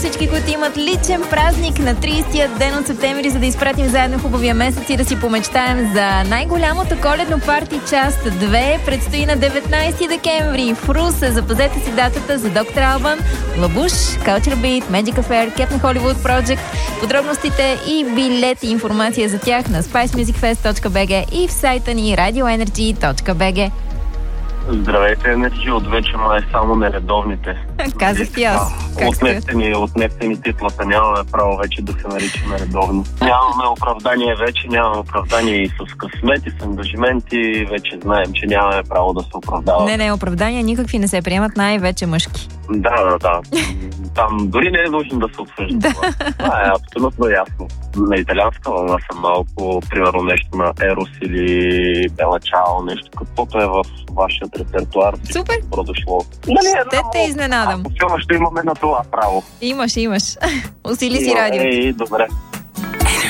всички, които имат личен празник на 30-я ден от септември, за да изпратим заедно хубавия месец и да си помечтаем за най-голямото коледно парти част 2. Предстои на 19 декември в Русе. Запазете си датата за Доктор Албан, Лабуш, Culture Beat, Magic Affair, Captain Hollywood Project. Подробностите и билети, информация за тях на spicemusicfest.bg и в сайта ни radioenergy.bg. Здравейте, Енерджи, от вече май само нередовните. Казах ти аз. Отнехте ни титлата, нямаме право вече да се наричаме редовни. Нямаме оправдание вече, нямаме оправдание и с късмет, и с ангажименти. Вече знаем, че нямаме право да се оправдаваме. Не, оправдания никакви не се приемат, най-вече мъжки. Да. Там дори не е нужно да се обсъжда. Това е абсолютно ясно. На италианска вълна съм малко, примерно нещо на Ерос или Бела Чао, нещо каквото е в вашия репертуар. Супер! Продошло. Ще те изненадам. Ако ще имаме на това право. Имаш. Усили си радиото. Добре.